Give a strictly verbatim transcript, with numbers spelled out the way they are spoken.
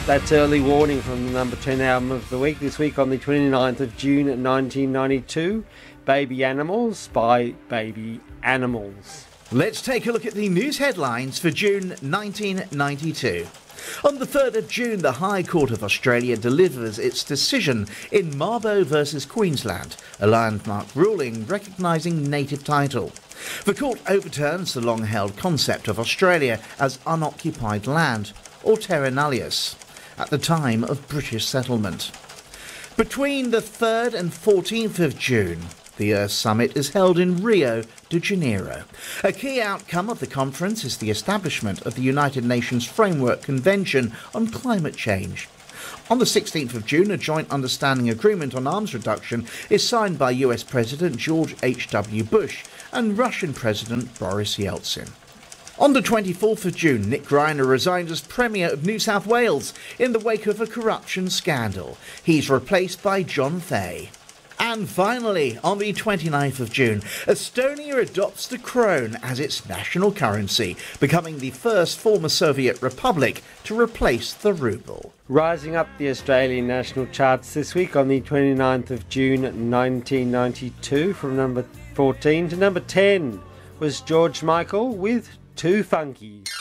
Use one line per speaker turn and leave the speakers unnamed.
That's Early Warning from the number ten album of the week. This week on the twenty-ninth of June nineteen ninety-two, Baby Animals by Baby Animals.
Let's take a look at the news headlines for June nineteen ninety-two. On the third of June, the High Court of Australia delivers its decision in Mabo versus Queensland, a landmark ruling recognising native title. The court overturns the long-held concept of Australia as unoccupied land, or terra nullius, at the time of British settlement. Between the third and fourteenth of June, the Earth Summit is held in Rio de Janeiro. A key outcome of the conference is the establishment of the United Nations Framework Convention on Climate Change. On the sixteenth of June, a joint understanding agreement on arms reduction is signed by U S President George H W Bush and Russian President Boris Yeltsin. On the twenty-fourth of June, Nick Greiner resigned as Premier of New South Wales in the wake of a corruption scandal. He's replaced by John Fay. And finally, on the twenty-ninth of June, Estonia adopts the krone as its national currency, becoming the first former Soviet republic to replace the ruble.
Rising up the Australian national charts this week on the twenty-ninth of June nineteen ninety-two, from number fourteen to number ten was George Michael with Two Funkies.